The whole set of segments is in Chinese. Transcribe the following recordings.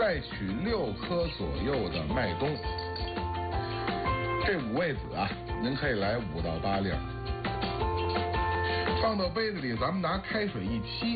再取6颗左右的麦冬。这五味子啊，您可以来5到8粒，放到杯子里，咱们拿开水一沏，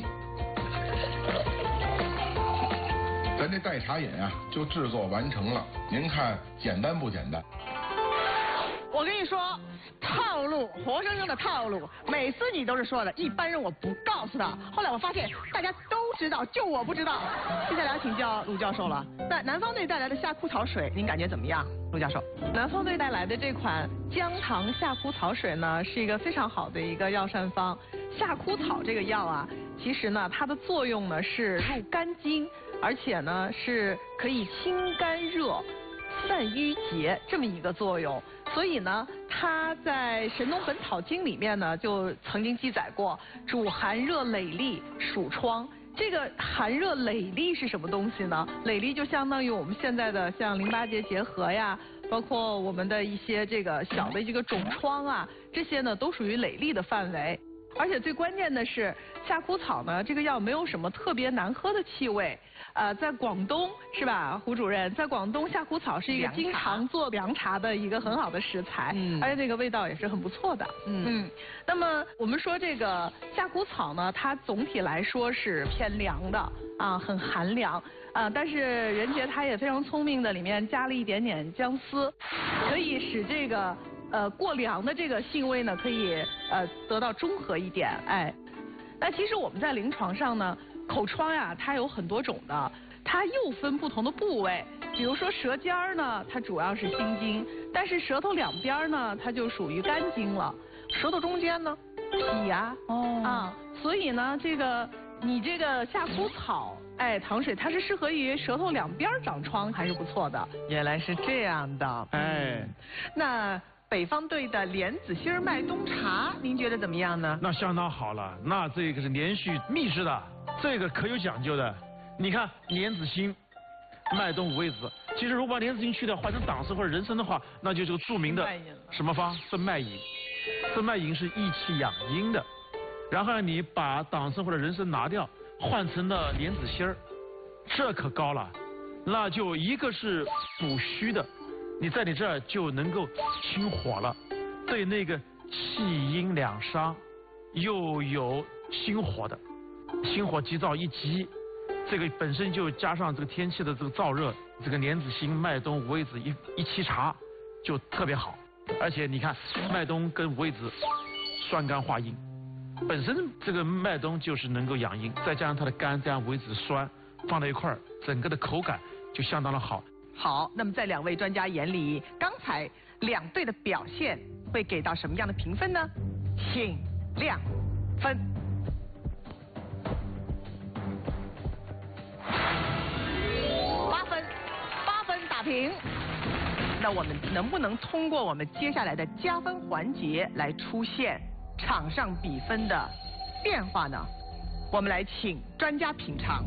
咱这代茶饮啊就制作完成了。您看简单不简单？ 我跟你说，套路，活生生的套路。每次你都是说的，一般人我不告诉他。后来我发现大家都知道，就我不知道。接下来要请教鲁教授了。那南方队带来的夏枯草水，您感觉怎么样，鲁教授？ 南方队带来的这款姜糖夏枯草水呢，是一个非常好的一个药膳方。夏枯草这个药啊，其实呢，它的作用呢是入肝经，而且呢是可以清肝热、散瘀结这么一个作用。所以呢，它在《神农本草经》里面呢，就曾经记载过，主寒热累痢、暑疮。这个寒热累痢是什么东西呢？累痢就相当于我们现在的像淋巴结结核呀，包括我们的一些这个小的这个肿疮啊，这些呢都属于累痢的范围。而且最关键的是，夏枯草呢，这个药没有什么特别难喝的气味。在广东是吧，胡主任，在广东夏枯草是一个经常做凉茶的一个很好的食材，而且这个味道也是很不错的。那么我们说这个夏枯草呢，它总体来说是偏凉的啊，很寒凉啊，但是任杰他也非常聪明的，里面加了一点点姜丝，可以使这个过凉的这个性味呢，可以得到中和一点。哎，那其实我们在临床上呢，口疮呀，它有很多种的，它又分不同的部位。比如说舌尖儿呢，它主要是心经，但是舌头两边呢，它就属于肝经了。舌头中间呢，脾呀，所以呢，你这个夏枯草，哎，糖水它是适合于舌头两边长疮，还是不错的。 原来是这样的， 哎， 那北方队的莲子心麦冬茶，您觉得怎么样呢？ 那相当好了，那这个是连续秘制的，这个可有讲究的。你看莲子心、麦冬五味子，其实如果把莲子心去掉，换成党参或者人参的话，那就这个著名的什么方？分脉饮。分脉饮是益气养阴的。然后呢，你把党参或者人参拿掉，换成了莲子心儿，这可高了。那就一个是补虚的，你在你这儿就能够清火了，对那个气阴两伤又有心火的，心火急躁一急，这个本身就加上这个天气的这个燥热，这个莲子心、麦冬、五味子一沏茶就特别好。而且你看麦冬跟五味子酸甘化阴，本身这个麦冬就是能够养阴，再加上它的甘，加上五味子酸放在一块儿，整个的口感就相当的好。 好，那么在2位专家眼里，刚才2队的表现会给到什么样的评分呢？请亮分。8分，8分打平。那我们能不能通过我们接下来的加分环节来出现场上比分的变化呢？我们来请专家品尝。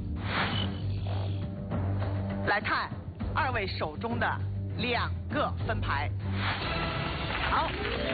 来看2位手中的2个分牌。好。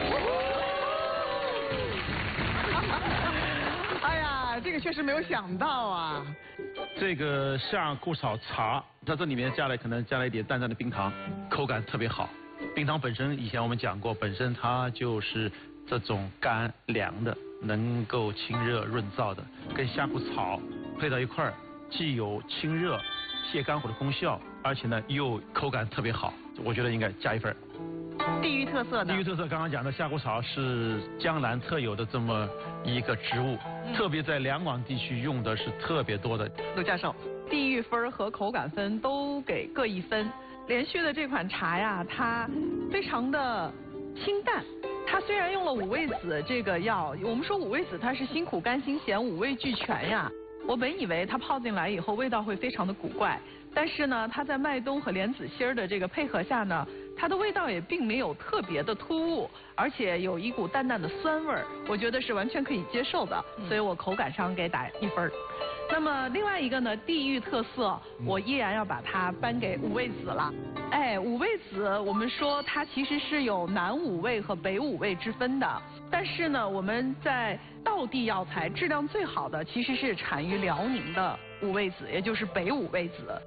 哎呀，这个确实没有想到啊。 这个夏枯草茶，在这里面可能加了一点淡淡的冰糖，口感特别好。冰糖本身以前我们讲过，本身它就是这种甘凉的，能够清热润燥的，跟夏枯草配到一块儿，既有清热泻肝火的功效，而且呢又口感特别好，我觉得应该加1分。 地域特色呢？ 地域特色刚刚讲的夏枯草是江南特有的这么一个植物，特别在两广地区用的是特别多的。 陆教授， 地域分和口感分都给各1分。连续的这款茶呀，它非常的清淡。它虽然用了五味子这个药，我们说五味子它是辛苦甘辛咸五味俱全呀。我本以为它泡进来以后味道会非常的古怪，但是呢，它在麦冬和莲子心的这个配合下呢，它的味道也并没有特别的突兀，而且有一股淡淡的酸味儿，我觉得是完全可以接受的，所以我口感上给打1分。那么另外一个呢，地域特色，我依然要把它颁给五味子了。哎，五味子我们说它其实是有南五味和北五味之分的，但是呢，我们在道地药材质量最好的其实是产于辽宁的五味子，也就是北五味子。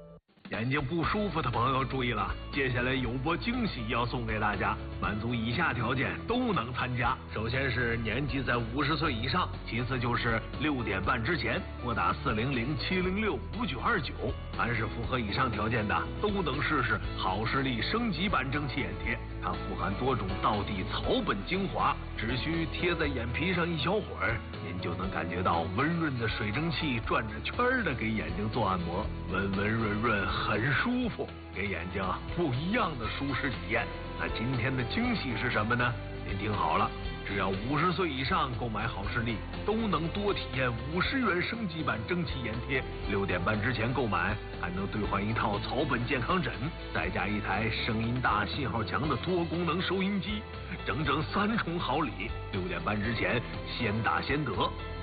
眼睛不舒服的朋友注意了，接下来有波惊喜要送给大家，满足以下条件都能参加。首先是年纪在50岁以上，其次就是6点半之前拨打400-706-5929。凡是符合以上条件的，都能试试好视力升级版蒸汽眼贴。它富含多种道地草本精华，只需贴在眼皮上一小会儿，您就能感觉到温润的水蒸气转着圈的给眼睛做按摩，温温润润，很舒服，给眼睛不一样的舒适体验。那今天的惊喜是什么呢？您听好了，只要50岁以上购买好视力，都能多体验50元升级版蒸汽眼贴。6点半之前购买，还能兑换一套草本健康枕，再加一台声音大、信号强的多功能收音机，整整3重好礼。6点半之前先打先得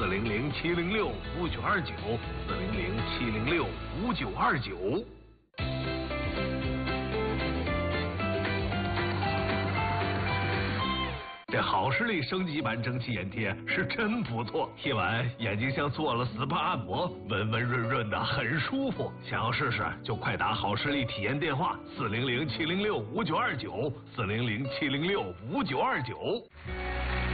，400-706-5929，400-706-5929。这好视力升级版蒸汽眼贴是真不错，贴完眼睛像做了 SPA 按摩，温温润润的，很舒服。想要试试就快打好视力体验电话400-706-5929，400-706-5929。